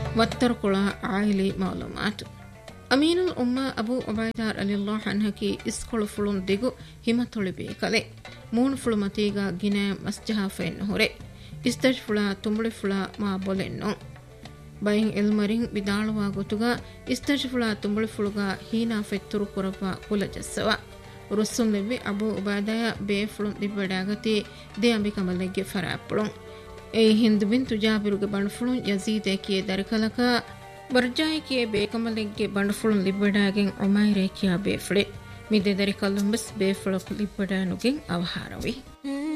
ವತ್ತರ್ಕುಳ oily ಮಾಲೂಮಾತು ಅಮೀನುಲ್ ಉಮ್ಮಾ Abu ಉಬೈದಾ ರಲಿಯಲ್ಲಾಹು ಅನ್ಹಕಿ ಇಸ್ಕೊಳು ಫುಳುನ್ ದಿಗು ಹಿಮತೊಳಿಬೇ ಕಲೆ ಮೂಣು ಫುಳು ಮತೀಗ ಗಿನೆ ಮಸ್ಜಹಾಫೆನ್ನು ಹೊರೆ ಇಸ್ತಜ್ ಫುಳ ತುಂಬುಳಿ ಫುಳ ಮಾ ಬೊಲೆನ್ನು ಬೈನ್ ಎಲ್ಮರಿನ್ ಬಿದಾಳುವಾ ಗೊತುಗ ಇಸ್ತಜ್ ಫುಳ ತುಂಬುಳಿ ಫುಳುಗ ಹೀನಾ ಫೆತ್ತುರು ಕುರಪ ಕುಲಜಸ್ಸವ ರುಸ್ಸುನ್ ಲೆವ್ವಿ ಅಬೂ ಉಬೈದಾಯ ಬೇ ಫುಳುನ್ ದಿಬ್ಬಡಾಗತಿ ದೇ ಅಂಬಿಕಮಲೆಗ್ಗೆ ಫರಾಪ್ಪುಳುನ್ ಏ ಹಿಂದು ಬಿಂತು ಜಾಬಿರುಗೆ ಬಂಡುಫುಳುನ್ ಯಜೀದೆ ಕಿಯೆ ದರಿಕಲಕ ಬರ್ಜಾಯಿ ಕಿಯೆ ಬೇಕಮಲೆಗ್ಗೆ ಬಂಡುಫುಳುನ್ ಲಿಬ್ಬಡಾಗೆನ್ ಉಮೈರೆ ಕಿಯಾ ಬೇಫುಳೆ ಮಿದೆ ದರಿಕಲ್ಲುಂಬಸ್ ಬೇಫುಳಕು ಲಿಬ್ಬಡಾನುಗೆನ್ ಅವಹಾರವಿ